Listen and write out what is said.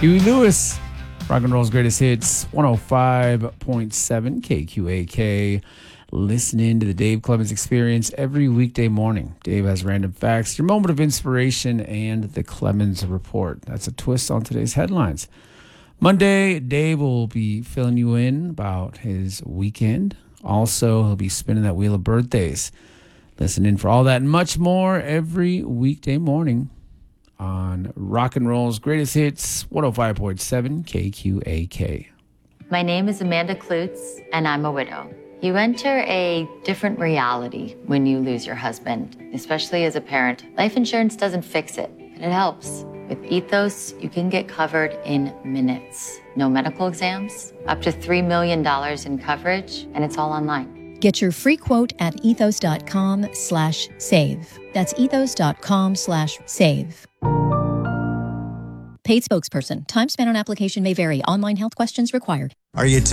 Huey Lewis, rock and roll's greatest hits, 105.7 KQAK. Listening to the Dave Clemens Experience every weekday morning. Dave has random facts, your moment of inspiration, and the Clemens Report. That's a twist on today's headlines. Monday, Dave will be filling you in about his weekend. Also, he'll be spinning that wheel of birthdays. Listen in for all that and much more every weekday morning on Rock and Roll's Greatest Hits, 105.7 KQAK. My name is Amanda Klutz, and I'm a widow. You enter a different reality when you lose your husband, especially as a parent. Life insurance doesn't fix it, but it helps. With Ethos, you can get covered in minutes. No medical exams, up to $3 million in coverage, and it's all online. Get your free quote at ethos.com/save. That's ethos.com/save. Paid spokesperson. Time spent on application may vary. Online health questions required. Are you